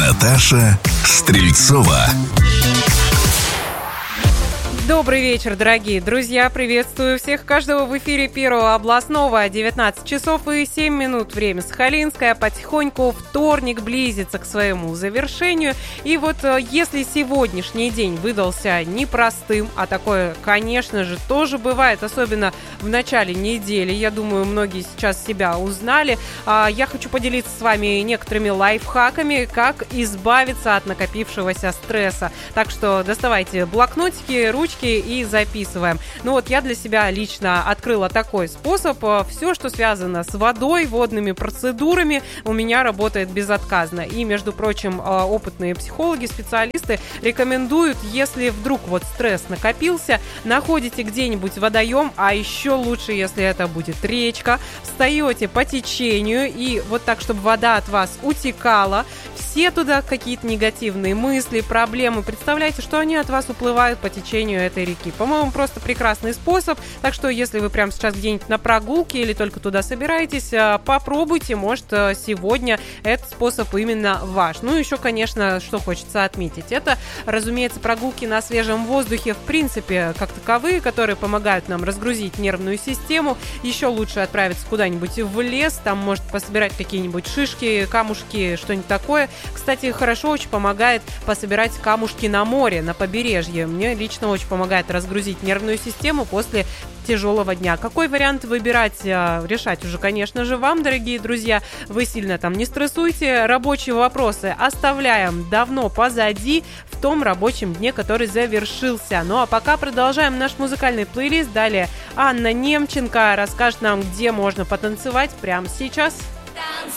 Наташа Стрельцова. Добрый вечер, дорогие друзья. Приветствую всех, каждого в эфире Первого областного. 19 часов и 7 минут. Время Сахалинское. Потихоньку вторник близится к своему завершению. И вот если сегодняшний день выдался непростым, а такое, конечно же, тоже бывает, особенно в начале недели, я думаю, многие сейчас себя узнали, я хочу поделиться с вами некоторыми лайфхаками, как избавиться от накопившегося стресса. Так что доставайте блокнотики, ручки и записываем. Ну вот я для себя лично открыла такой способ. Все, что связано с водой, водными процедурами, у меня работает безотказно. И, между прочим, опытные психологи, специалисты рекомендуют, если вдруг вот стресс накопился, находите где-нибудь водоем, а еще лучше, если это будет речка, встаете по течению и вот так, чтобы вода от вас утекала, все туда какие-то негативные мысли, проблемы, представляете, что они от вас уплывают по течению этой реки. По-моему, просто прекрасный способ. Так что, если вы прямо сейчас где-нибудь на прогулке или только туда собираетесь, попробуйте, может, сегодня этот способ именно ваш. Ну, еще, конечно, что хочется отметить, это, разумеется, прогулки на свежем воздухе, в принципе, как таковые, которые помогают нам разгрузить нервную систему. Еще лучше отправиться куда-нибудь в лес, там, может, пособирать какие-нибудь шишки, камушки, что-нибудь такое. Кстати, хорошо очень помогает пособирать камушки на море, на побережье. Мне лично очень помогает разгрузить нервную систему после тяжелого дня. Какой вариант выбирать, решать уже, конечно же, вам, дорогие друзья. Вы сильно там не стрессуйте. Рабочие вопросы оставляем давно позади в том рабочем дне, который завершился. Ну а пока продолжаем наш музыкальный плейлист. Далее Анна Немченко расскажет нам, где можно потанцевать прямо сейчас.